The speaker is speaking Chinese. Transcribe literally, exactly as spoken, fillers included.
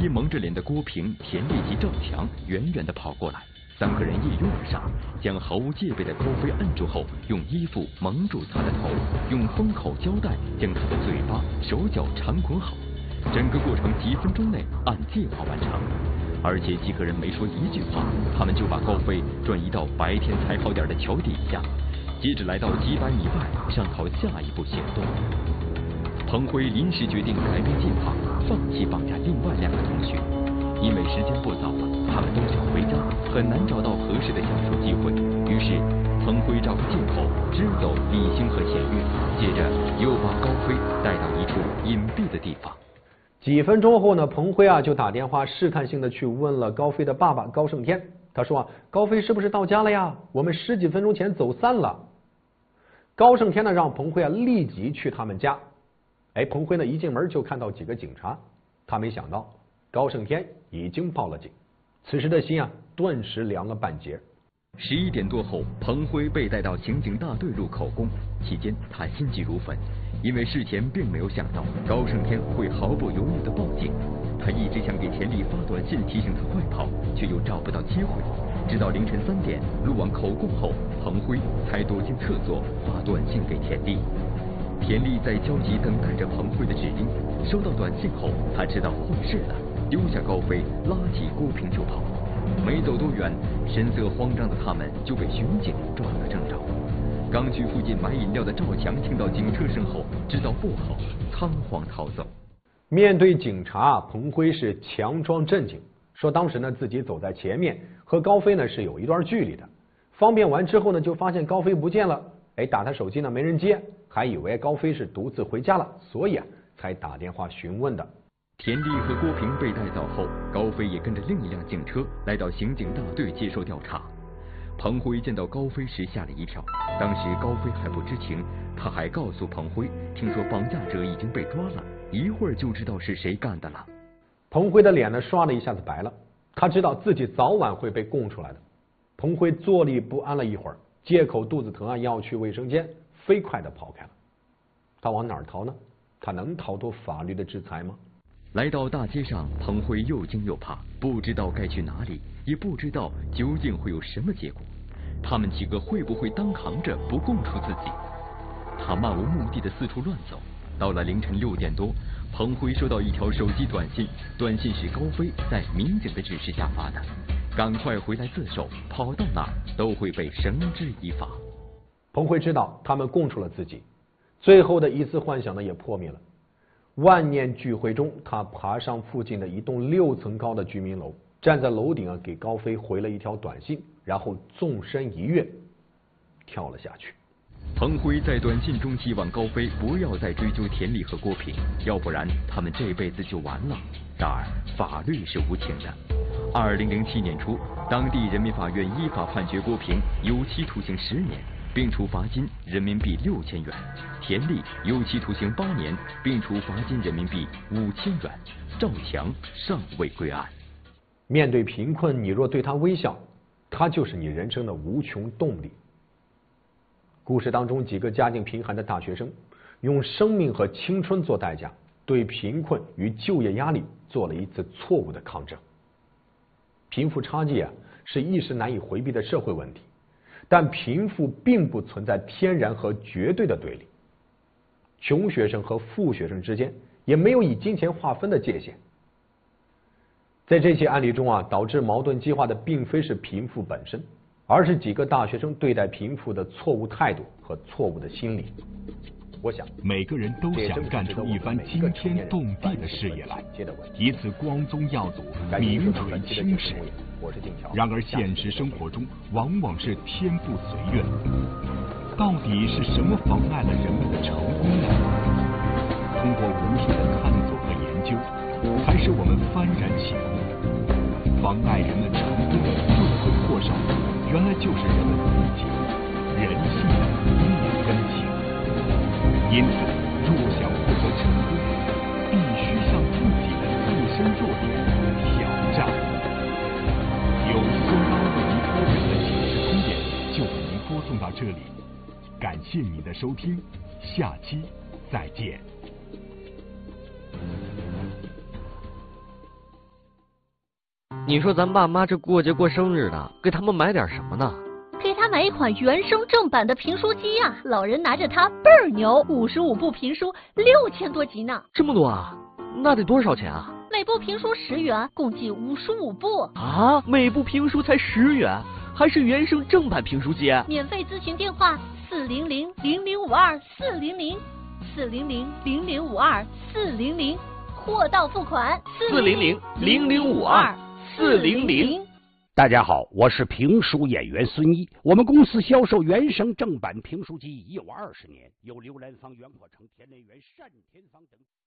一蒙着脸的郭平、田丽及赵强远远地跑过来，三个人一拥而上，将毫无戒备的高飞摁住后，用衣服蒙住他的头，用封口胶带将他的嘴巴、手脚缠捆好。整个过程几分钟内按计划完成，而且几个人没说一句话，他们就把高飞转移到白天踩好点的桥底下，接着来到几百米外商讨下一步行动。彭辉临时决定改变计划，放弃绑架另外两个同学，因为时间不早了，他们都想回家，很难找到合适的下手机会。于是彭辉找个借口支走李兴和钱月，接着又把高飞带到一处隐蔽的地方。 几分钟后呢，彭辉啊就打电话试探性的去问了高飞的爸爸高胜天。他说啊，高飞是不是到家了呀？我们十几分钟前走散了。高胜天呢让彭辉啊立即去他们家。哎，彭辉呢一进门就看到几个警察，他没想到高胜天已经报了警，此时的心啊顿时凉了半截。 十一点多后，彭辉被带到刑警大队录口供，期间他心急如焚。因为事前并没有想到高胜天会毫不犹豫地报警，他一直想给田丽发短信提醒他快跑，却又找不到机会。直到凌晨三点录完口供后，彭辉才躲进厕所发短信给田丽。田丽在焦急等待着彭辉的指令，收到短信后，他知道坏事了，丢下高飞，拉起郭平就跑。没走多远，神色慌张的他们就被巡警抓了正着。刚去附近买饮料的赵强听到警车声后，知道不好，仓皇逃走。 面对警察，彭辉是强装镇静，说当时呢自己走在前面，和高飞呢是有一段距离的。方便完之后呢，就发现高飞不见了，哎，打他手机呢没人接，还以为高飞是独自回家了，所以啊才打电话询问的。 田丽和郭平被带走后，高飞也跟着另一辆警车来到刑警大队接受调查。彭辉见到高飞时吓了一跳，当时高飞还不知情，他还告诉彭辉，听说绑架者已经被抓了，一会儿就知道是谁干的了。 彭辉的脸呢刷的一下子白了，他知道自己早晚会被供出来的。彭辉坐立不安了一会儿，借口肚子疼啊要去卫生间，飞快的跑开了。他往哪儿逃呢？他能逃脱法律的制裁吗？ 来到大街上，彭辉又惊又怕，不知道该去哪里，也不知道究竟会有什么结果。他们几个会不会当扛着不供出自己？他漫无目的的四处乱走。到了凌晨六点多，彭辉收到一条手机短信，短信是高飞在民警的指示下发的，赶快回来自首，跑到哪儿都会被绳之以法。 彭辉知道他们供出了自己，最后的一丝幻想呢也破灭了。万念俱灰中，他爬上附近的一栋六层高的居民楼，站在楼顶啊给高飞回了一条短信，然后纵身一跃跳了下去。 彭辉在短信中希望高飞不要再追究田丽和郭平，要不然他们这辈子就完了。然而法律是无情的。二零零七年初，当地人民法院依法判决郭平有期徒刑十年，并处罚金人民币六千元；田丽有期徒刑八年，并处罚金人民币五千元。赵强尚未归案。 面对贫困，你若对他微笑，他就是你人生的无穷动力。故事当中几个家境贫寒的大学生，用生命和青春做代价，对贫困与就业压力做了一次错误的抗争。贫富差距啊，是一时难以回避的社会问题，但贫富并不存在天然和绝对的对立。穷学生和富学生之间也没有以金钱划分的界限。在这起案例中啊，导致矛盾激化的并非是贫富本身，而是几个大学生对待贫富的错误态度和错误的心理。我想， 每个人都想干出一番惊天动地的事业来，以此光宗耀祖、名垂青史。然而现实生活中往往是天不随愿。到底是什么妨碍了人们的成功呢？通过无数的探索和研究，才使我们幡然醒悟，妨碍人们成功的或多或少，原来就是人们自己人性的劣根性。因此，若想获得成功，必须向自己的自身弱点挑战。有孙高为您播讲的警示通典就为您播送到这里，感谢您的收听，下期再见。 你说咱爸妈这过节过生日的，给他们买点什么呢？ 给他买一款原声正版的评书机呀、啊，老人拿着它倍儿牛，五十五部评书，六千多集呢。 这么多啊？那得多少钱啊？ 每部评书十元，共计五十五部。 啊，每部评书才十元，还是原声正版评书机？ 免费咨询电话：四零零零零五二四零零，四零零零零五二四零零，货到付款。 四零零零零五二四零零。 大家好，我是评书演员孙一。我们公司销售原声正版评书机已有二十年，有刘兰芳、袁阔成、田连元、单田芳等。